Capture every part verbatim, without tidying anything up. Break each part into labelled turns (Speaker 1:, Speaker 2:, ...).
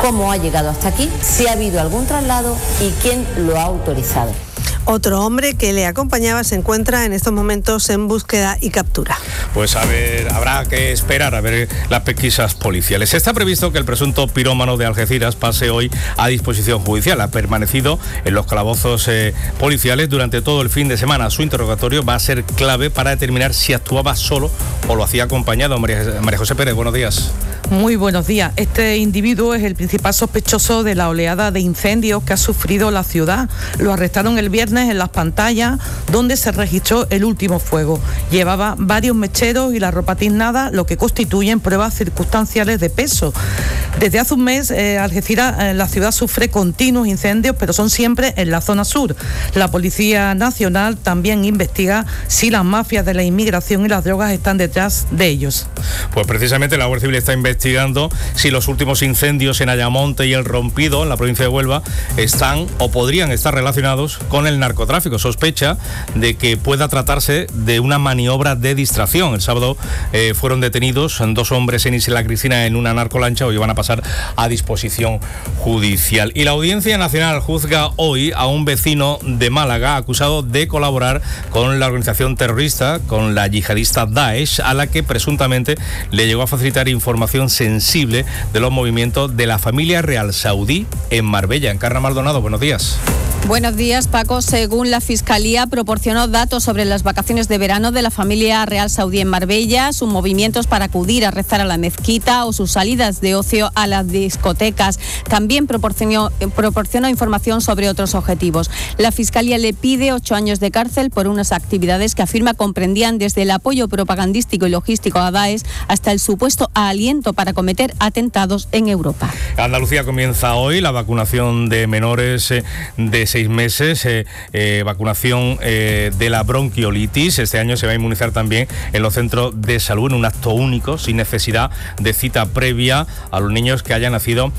Speaker 1: cómo ha llegado hasta aquí, si ha habido algún traslado y quién lo ha autorizado.
Speaker 2: Otro hombre que le acompañaba se encuentra en estos momentos en búsqueda y captura.
Speaker 3: Pues a ver, habrá que esperar a ver las pesquisas policiales. Está previsto que el presunto pirómano de Algeciras pase hoy a disposición judicial. Ha permanecido en los calabozos eh, policiales durante todo el fin de semana. Su interrogatorio va a ser clave para determinar si actuaba solo o lo hacía acompañado. María, María José Pérez, buenos días.
Speaker 4: Muy buenos días. Este individuo es el principal sospechoso de la oleada de incendios que ha sufrido la ciudad. Lo arrestaron el viernes en Las Pantallas, donde se registró el último fuego. Llevaba varios mecheros y la ropa tiznada, lo que constituyen pruebas circunstanciales de peso. Desde hace un mes, eh, Algeciras, eh, la ciudad sufre continuos incendios, pero son siempre en la zona sur. La Policía Nacional también investiga si las mafias de la inmigración y las drogas están detrás de ellos.
Speaker 3: Pues precisamente la Guardia Civil está investigando si los últimos incendios en Ayamonte y El Rompido, en la provincia de Huelva, están o podrían estar relacionados con el narcotráfico. Sospecha de que pueda tratarse de una maniobra de distracción. El sábado eh, fueron detenidos dos hombres en Isla Cristina en una narcolancha. Hoy van a pasar a disposición judicial. Y la Audiencia Nacional juzga hoy a un vecino de Málaga acusado de colaborar con la organización terrorista, con la yihadista Daesh, a la que presuntamente le llegó a facilitar información sensible de los movimientos de la familia real saudí en Marbella. Encarna Maldonado, buenos días.
Speaker 5: Buenos días, Paco. Según la Fiscalía, proporcionó datos sobre las vacaciones de verano de la familia real saudí en Marbella, sus movimientos para acudir a rezar a la mezquita o sus salidas de ocio a las discotecas. También proporcionó, proporcionó información sobre otros objetivos. La Fiscalía le pide ocho años de cárcel por unas actividades que afirma comprendían desde el apoyo propagandístico y logístico a Daesh hasta el supuesto aliento para cometer atentados en Europa.
Speaker 3: Andalucía comienza hoy la vacunación de menores de seis meses, eh, eh, vacunación eh, de la bronquiolitis. Este año se va a inmunizar también en los centros de salud en un acto único, sin necesidad de cita previa, a los niños que hayan nacido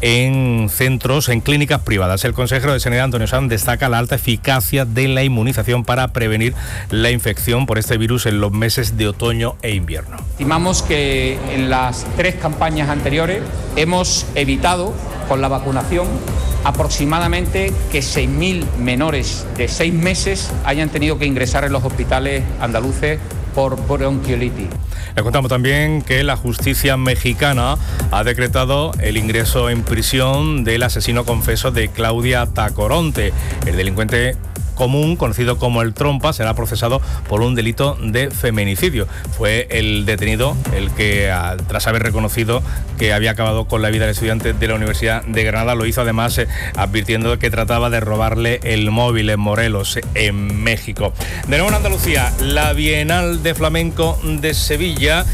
Speaker 3: en centros, en clínicas privadas. El consejero de Sanidad, Antonio Sanz, destaca la alta eficacia de la inmunización para prevenir la infección por este virus en los meses de otoño e invierno.
Speaker 6: Estimamos que en las tres campañas anteriores hemos evitado con la vacunación aproximadamente que seis mil menores de seis meses hayan tenido que ingresar en los hospitales andaluces por bronquiolitis.
Speaker 3: Le contamos también que la justicia mexicana ha decretado el ingreso en prisión del asesino confeso de Claudia Tacoronte. El delincuente común, conocido como el Trompa, será procesado por un delito de feminicidio. Fue el detenido el que, tras haber reconocido que había acabado con la vida del estudiante de la Universidad de Granada, lo hizo además eh, advirtiendo que trataba de robarle el móvil en Morelos, en México. De nuevo en Andalucía, la Bienal de Flamenco de Sevilla,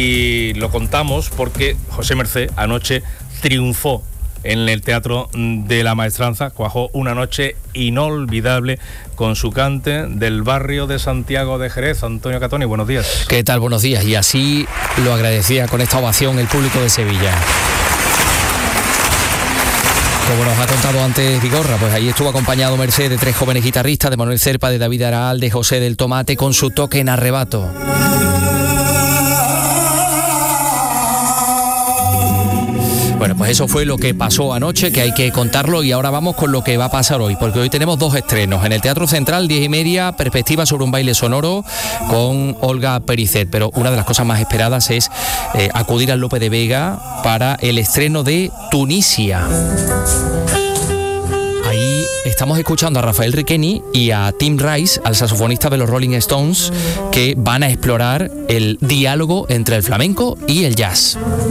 Speaker 3: y lo contamos porque José Mercé anoche triunfó en el Teatro de la Maestranza, cuajó una noche inolvidable con su cante del barrio de Santiago de Jerez. Antonio Catoni, buenos días.
Speaker 7: ¿Qué tal? Buenos días. Y así lo agradecía con esta ovación el público de Sevilla. Como nos ha contado antes Vigorra, pues ahí estuvo acompañado Merced de tres jóvenes guitarristas, de Manuel Cerpa, de David Araal, de José del Tomate, con su toque en arrebato. Bueno, pues eso fue lo que pasó anoche, que hay que contarlo, y ahora vamos con lo que va a pasar hoy, porque hoy tenemos dos estrenos. En el Teatro Central, diez y media, Perspectiva sobre un baile sonoro con Olga Pericet, pero una de las cosas más esperadas es eh, acudir al Lope de Vega para el estreno de Tunisia. Ahí estamos escuchando a Rafael Riqueni y a Tim Rice, al saxofonista de los Rolling Stones, que van a explorar el diálogo entre el flamenco y el jazz.